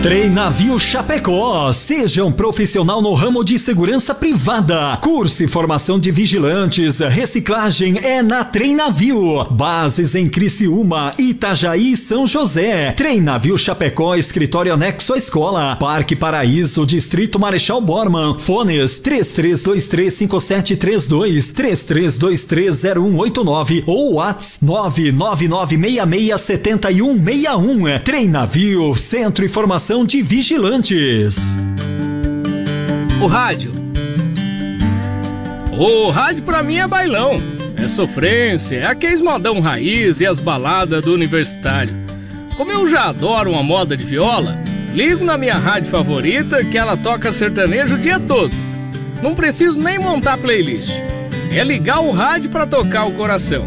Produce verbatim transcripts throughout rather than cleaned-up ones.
Treinavio Chapecó, seja um profissional no ramo de segurança privada. Curso e formação de vigilantes, reciclagem é na Treinavio. Bases em Criciúma, Itajaí e São José. Treinavio Chapecó, escritório anexo à escola. Parque Paraíso, Distrito Marechal Bormann. Fones três três dois três cinco sete três dois, três três dois três zero um oito nove ou WhatsApp nove nove nove seis seis sete um seis um. Treinavio, Centro e Formação de Vigilantes. O rádio. O rádio pra mim é bailão. É sofrência, é aqueles modão raiz e as baladas do universitário. Como eu já adoro uma moda de viola, ligo na minha rádio favorita que ela toca sertanejo o dia todo. Não preciso nem montar playlist. É ligar o rádio pra tocar o coração.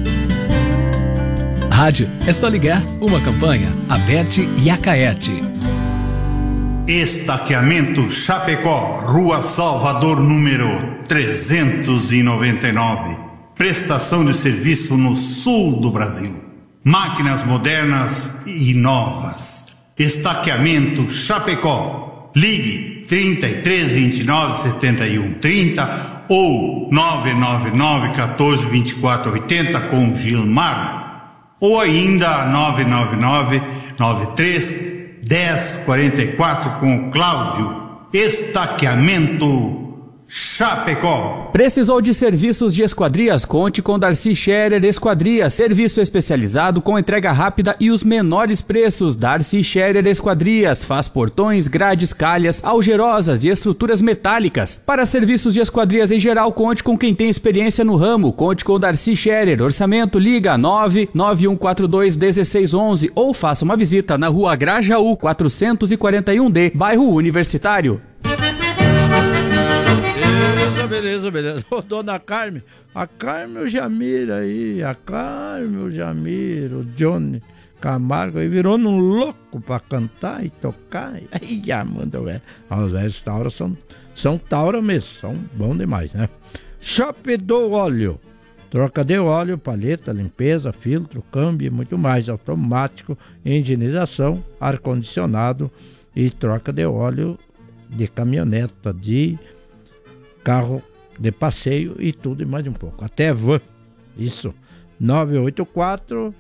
Rádio, é só ligar. Uma campanha, Aberte e Acaerte. Estaqueamento Chapecó, Rua Salvador, número trezentos e noventa e nove. Prestação de serviço no sul do Brasil. Máquinas modernas e novas. Estaqueamento Chapecó. Ligue trinta e três, vinte e nove, setenta e um, trinta ou nove nove nove, um quatro, vinte e quatro, oitenta com Gilmar. Ou ainda nove nove nove, nove três, dez, quarenta e quatro com Cláudio. Estaqueamento Chapecó. Precisou de serviços de esquadrias? Conte com Darcy Scherer Esquadrias, serviço especializado com entrega rápida e os menores preços. Darcy Scherer Esquadrias faz portões, grades, calhas, algerosas e estruturas metálicas. Para serviços de esquadrias em geral, conte com quem tem experiência no ramo. Conte com Darcy Scherer. Orçamento, liga nove nove um quatro dois um seis um um ou faça uma visita na Rua Grajaú quatrocentos e quarenta e um D, bairro Universitário. Beleza, beleza, beleza. Ô, dona Carmen, a Carmen o Jamir aí, a Carmen o Jamir, o Johnny Camargo aí virou num louco pra cantar e tocar. Aí já manda, velho. Os velhos Taura são, são Taura mesmo, são bons demais, né? Shop do Óleo. Troca de óleo, paleta, limpeza, filtro, câmbio e muito mais. Automático, higienização, ar-condicionado e troca de óleo de caminhoneta, de carro de passeio e tudo e mais um pouco. Até van. Isso. nove oito quatro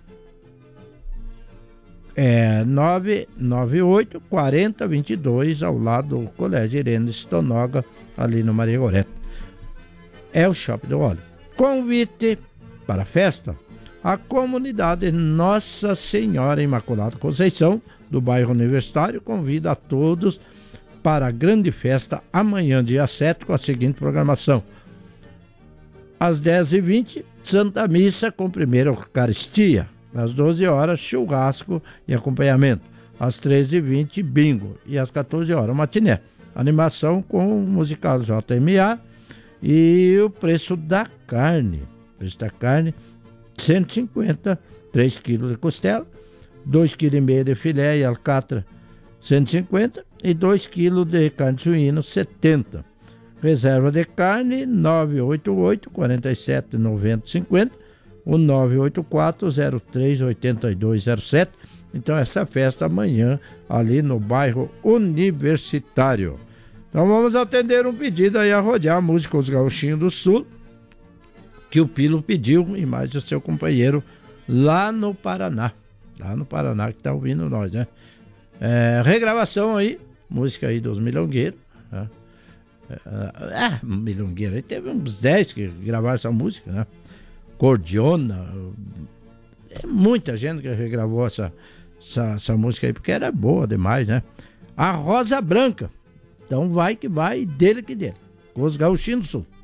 é, nove nove oito quatro zero dois dois ao lado do Colégio Irene Stonoga, ali no Maria Goreta. É o Shop do Óleo. Convite para a festa. A comunidade Nossa Senhora Imaculada Conceição, do bairro Universitário, convida a todos para a grande festa amanhã, dia sete, com a seguinte programação. Às dez e vinte, Santa Missa com primeira Eucaristia. Às doze horas, churrasco e acompanhamento. Às treze e vinte, bingo. E às quatorze horas, matiné. Animação com o musical J M A e o preço da carne. O preço da carne, cento e cinquenta, três quilos de costela, dois vírgula cinco quilos de filé e alcatra, cento e cinquenta, e dois quilos de carne suína, setenta. Reserva de carne, nove oito oito, quatro sete, nove zero cinco zero, o nove oito quatro, zero três, oito dois zero sete. Então, essa festa amanhã, ali no bairro Universitário. Então, vamos atender um pedido aí a rodear a música Os Gauchinhos do Sul, que o Pilo pediu, e mais o seu companheiro, lá no Paraná. Lá no Paraná, que tá ouvindo nós, né? É, regravação aí, música aí dos Milongueiros. Né? É, Milongueiro, aí teve uns dez que gravaram essa música, né? Cordiona, é muita gente que regravou essa, essa, essa música aí, porque era boa demais, né? A Rosa Branca, então vai que vai, dele que dele, com os Gauchinhos do Sul.